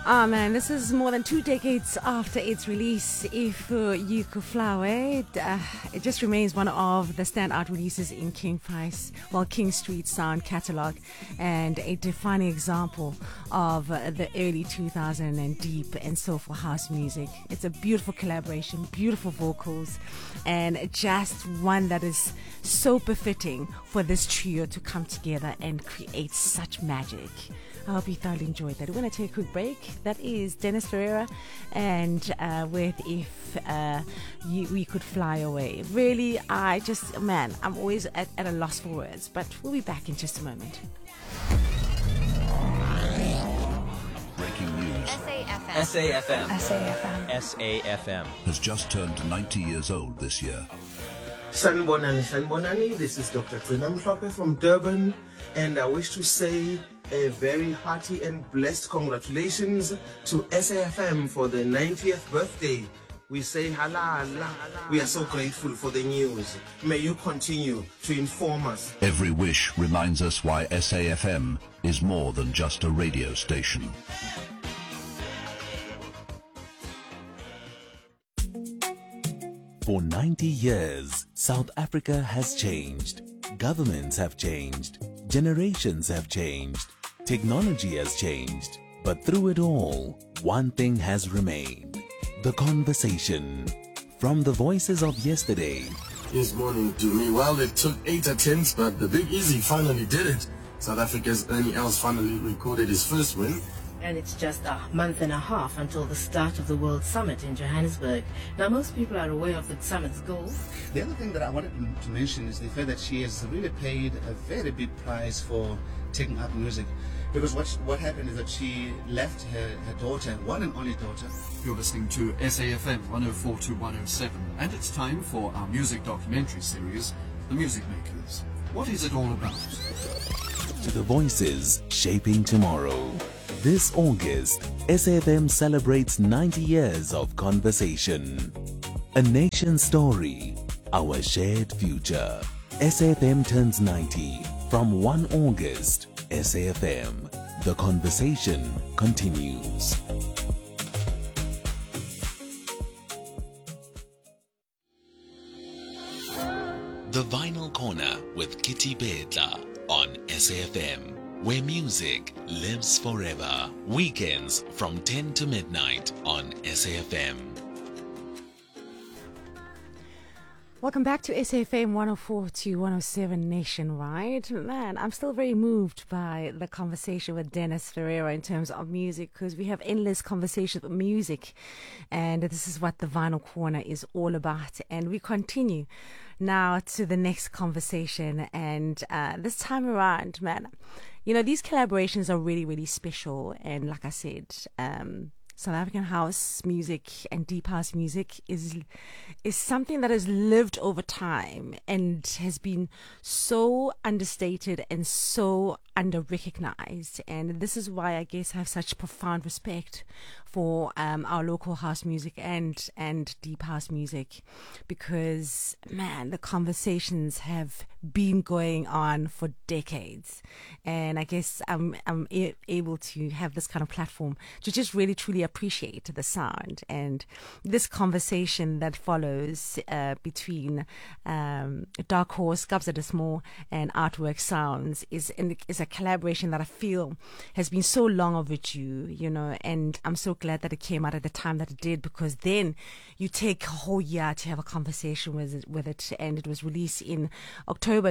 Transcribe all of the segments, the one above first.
Ah man, this is more than 2 decades after its release. If You Could Fly Away, it just remains one of the standout releases in King Street Sound catalog, and a defining example of the early 2000s and deep and soulful house music. It's a beautiful collaboration, beautiful vocals, and just one that is so befitting for this trio to come together and create such magic. I hope you thoroughly enjoyed that. We're going to take a quick break. That is Dennis Ferreira and with If We Could Fly Away. Really, I'm always at a loss for words, but we'll be back in just a moment. Breaking news. SAFM. SAFM has just turned 90 years old this year. Sanbonani, this is Dr. Trina Mhlope from Durban, and I wish to say a very hearty and blessed congratulations to SAFM for the 90th birthday. We say halala. We are so grateful for the news. May you continue to inform us. Every wish reminds us why SAFM is more than just a radio station. For 90 years, South Africa has changed. Governments have changed. Generations have changed. Technology has changed. But through it all, one thing has remained. The conversation. From the voices of yesterday. Yes, morning to me. Well, it took 8 attempts, but the Big Easy finally did it. South Africa's Ernie Els finally recorded his first win. And it's just a month and a half until the start of the World Summit in Johannesburg. Now, most people are aware of the summit's goal. The other thing that I wanted to mention is the fact that she has really paid a very big price for taking up music. Because what happened is that she left her daughter, one and only daughter. You're listening to SAFM 104 to 107, and it's time for our music documentary series, The Music Makers. What is it all about? To the voices shaping tomorrow. This August, SAFM celebrates 90 years of conversation. A nation story, our shared future. SAFM turns 90 from 1 August. SAFM, the conversation continues. The Vinyl Corner with Kitty Bedla on SAFM. Where music lives forever. Weekends from 10 to midnight on SAFM. Welcome back to SAFM 104 to 107 nationwide. Man, I'm still very moved by the conversation with Dennis Ferreira in terms of music, because we have endless conversations with music, and this is what the Vinyl Corner is all about. And we continue now to the next conversation, and this time around, man, you know, these collaborations are really, really special. And like I said, South African house music and deep house music is something that has lived over time and has been so understated and so under-recognized. And this is why I guess I have such profound respect for our local house music and deep house music, because man, the conversations have been going on for decades, and I guess I'm able to have this kind of platform to just really truly appreciate the sound. And this conversation that follows between Dark Horse, Kabza De Small, and Artwork Sounds is a collaboration that I feel has been so long overdue, you know, and I'm so glad that it came out at the time that it did, because then you take a whole year to have a conversation with it, and it was released in October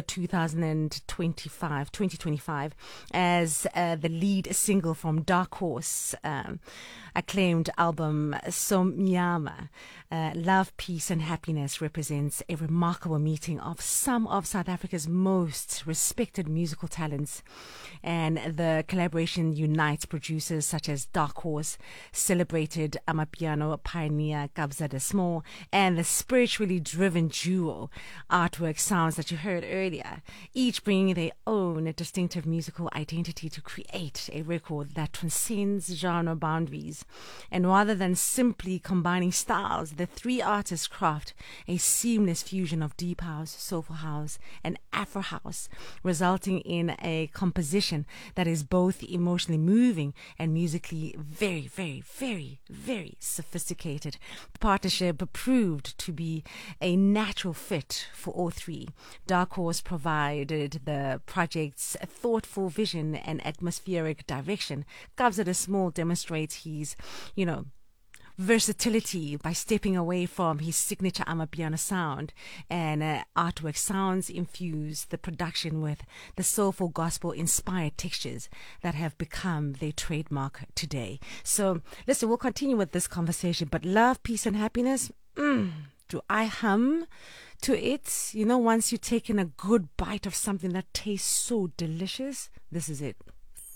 2025 as the lead single from Dark Horse acclaimed album Somnyama. Love, Peace and Happiness represents a remarkable meeting of some of South Africa's most respected musical talents, and the collaboration unites producers such as Dark Horse, celebrated Amapiano pioneer Kabza De Small, and the spiritually driven duo Artwork Sounds that you heard earlier, each bringing their own distinctive musical identity to create a record that transcends genre boundaries. And rather than simply combining styles, the three artists craft a seamless fusion of deep house, soulful house, and Afro house, resulting in a composition that is both emotionally moving and musically very, very, very, very sophisticated. The partnership proved to be a natural fit for all three. Dark Horse provided the project's thoughtful vision and atmospheric direction. Kabza De Small demonstrates his, versatility by stepping away from his signature Amapiano sound, and Artwork Sounds infuse the production with the soulful gospel-inspired textures that have become their trademark today. So, listen, we'll continue with this conversation, but love, peace, and happiness, do I hum to it? Once you've taken a good bite of something that tastes so delicious, this is it.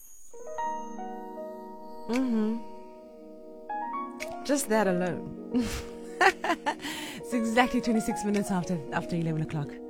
Just that alone. It's exactly 26 minutes after 11 o'clock.